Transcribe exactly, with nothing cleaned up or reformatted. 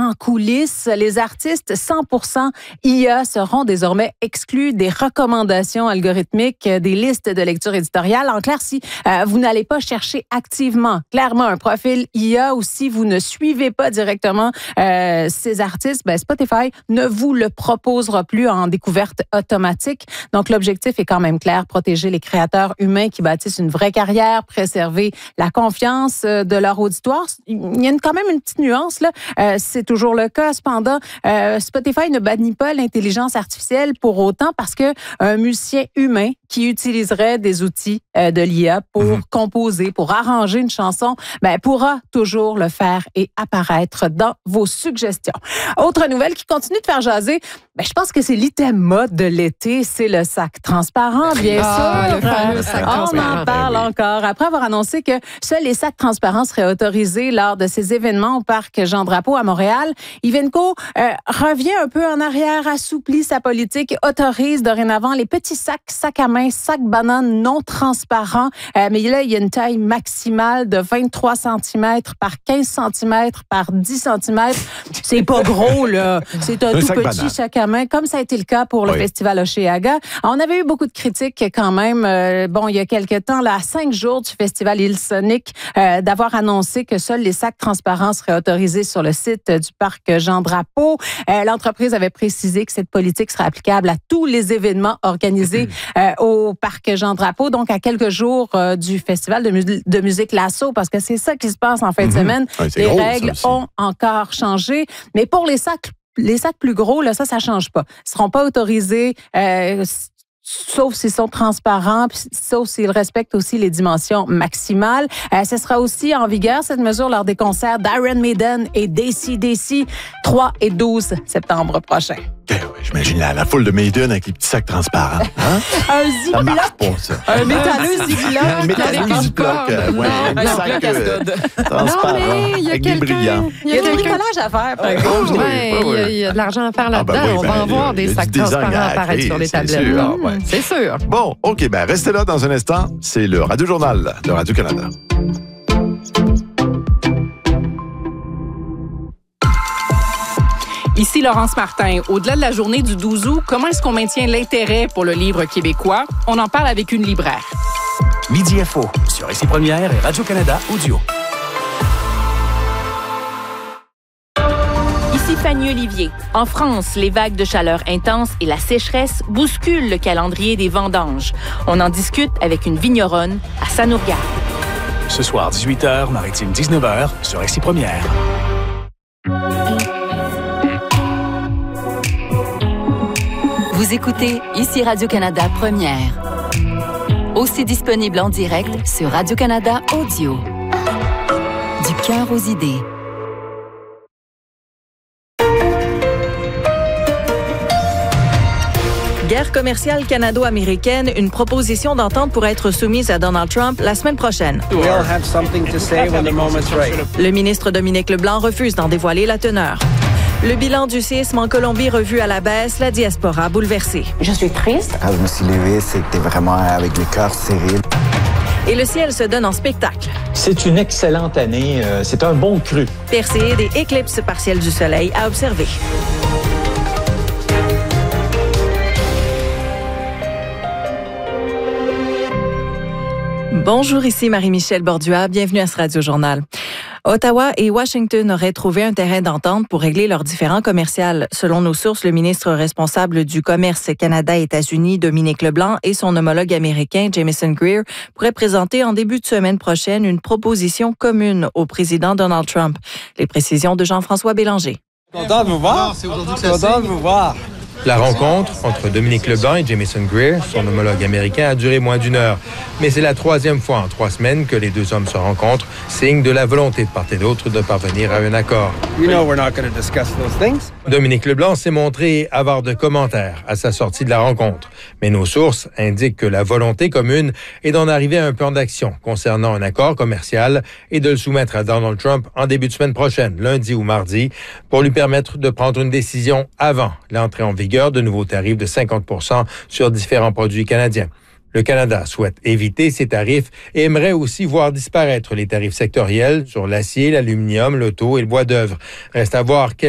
en coulisses. Les artistes cent pour cent I A seront désormais exclus des recommandations algorithmiques des listes de lecture éditoriale. En clair, si euh, vous n'allez pas chercher activement, clairement, un profil I A ou si vous ne suivez pas directement euh, ces artistes, ben Spotify ne vous le proposera plus en découverte automatique. Donc, l'objectif est quand même clair, protéger les créateurs humains qui bâtissent une vraie carrière, préserver la confiance de leur auditoire. Il y a une, quand même une petite nuance, là. Euh, c'est toujours le cas. Cependant, euh, Spotify ne bannit pas l'intelligence artificielle pour autant parce que un musicien humain qui utiliserait des outils euh, de l'I A pour mmh. composer, pour arranger une chanson, ben, pourra toujours le faire et apparaître dans vos suggestions. Autre nouvelle qui continue de faire jaser, ben, je pense que c'est l'item mode de l'été, c'est le sac transparent, bien ah, sûr. Le fameux sac On transparent. en parle ben oui. encore. Après avoir annoncé que seuls les sacs transparents seraient autorisés lors de ces événements au parc Jean-Drapeau à Montréal, Ivenco euh, revient un peu en arrière, assouplit sa politique et autorise dorénavant les petits sacs, sacs à main, sacs bananes non transparents. Euh, mais là, il y a une taille maximale de vingt-trois centimètres par quinze centimètres par dix centimètres. C'est pas gros, là. C'est un, un tout petit banane. Sac à main, comme ça a été le cas pour le oui. Festival Oshéaga. On avait eu beaucoup de critiques quand même. Euh, bon, il y a quelques temps, là, à cinq jours du festival Hillsonic, euh, d'avoir annoncé que seuls les sacs transparents seraient autorisés sur le site du parc Jean-Drapeau. Euh, l'entreprise avait précisé que cette politique serait applicable à tous les événements organisés euh, au parc Jean-Drapeau, donc à quelques jours euh, du festival de, mu- de musique Lasso, parce que c'est ça qui se passe en fin de semaine. Ouais, les gros, règles ont encore changé, mais pour les sacs Les sacs plus gros, là, ça, ça change pas. Ils seront pas autorisés, euh, sauf s'ils sont transparents, sauf s'ils respectent aussi les dimensions maximales. Euh, ce sera aussi en vigueur, cette mesure, lors des concerts d'Iron Maiden et d'A C D C, trois et douze septembre prochain. Okay, ouais, j'imagine la, la foule de Maiden avec les petits sacs transparents. Hein? Un ça marche ziploc. pas, ça. Un métalleux ziploc. Un métalleux ziploc. Ouais, un sac euh, transparent. Non, mais il y a avec des brillants. Il y a du bricolage à faire, par exemple. Oui, oui, oui. Il y a de l'argent à faire là-dedans. Ah ben oui, on va ben, en voir des sacs transparents apparaître sur les tablettes. C'est sûr. Ouais. C'est sûr. Bon, OK, ben restez là dans un instant. C'est le Radio-Journal de Radio-Canada. Ici Laurence Martin. Au-delà de la journée du douze août, comment est-ce qu'on maintient l'intérêt pour le livre québécois? On en parle avec une libraire. Midi Info sur Ici Première et Radio-Canada Audio. Ici Fanny Olivier. En France, les vagues de chaleur intenses et la sécheresse bousculent le calendrier des vendanges. On en discute avec une vigneronne à Sanourgade. Ce soir, dix-huit heures, Maritime dix-neuf heures sur Ici Première. Vous écoutez Ici Radio-Canada Première. Aussi disponible en direct sur Radio-Canada Audio. Du cœur aux idées. Guerre commerciale canado-américaine, une proposition d'entente pourrait être soumise à Donald Trump la semaine prochaine. We'll have something to say when the moment's right. Le ministre Dominique Leblanc refuse d'en dévoiler la teneur. Le bilan du séisme en Colombie revu à la baisse, la diaspora bouleversée. Je suis triste. Quand je me suis levé, c'était vraiment avec le cœur serré. Et le ciel se donne en spectacle. C'est une excellente année. Euh, c'est un bon cru. Perséide et éclipse partielle du soleil à observer. Bonjour, ici Marie-Michel Bordua. Bienvenue à ce Radio-Journal. Ottawa et Washington auraient trouvé un terrain d'entente pour régler leurs différends commerciaux. Selon nos sources, le ministre responsable du commerce Canada-États-Unis, Dominique Leblanc, et son homologue américain, Jamieson Greer, pourraient présenter en début de semaine prochaine une proposition commune au président Donald Trump. Les précisions de Jean-François Bélanger. Content de vous voir. C'est aujourd'hui que ça Content de vous voir. La rencontre entre Dominique Leblanc et Jamieson Greer, son homologue américain, a duré moins d'une heure. Mais c'est la troisième fois en trois semaines que les deux hommes se rencontrent, signe de la volonté de part et d'autre de parvenir à un accord. You know we're not going to discuss those things. Dominique Leblanc s'est montré avare de commentaires à sa sortie de la rencontre. Mais nos sources indiquent que la volonté commune est d'en arriver à un plan d'action concernant un accord commercial et de le soumettre à Donald Trump en début de semaine prochaine, lundi ou mardi, pour lui permettre de prendre une décision avant l'entrée en vigueur de nouveaux tarifs de cinquante pour cent sur différents produits canadiens. Le Canada souhaite éviter ces tarifs et aimerait aussi voir disparaître les tarifs sectoriels sur l'acier, l'aluminium, l'auto et le bois d'œuvre. Reste à voir quel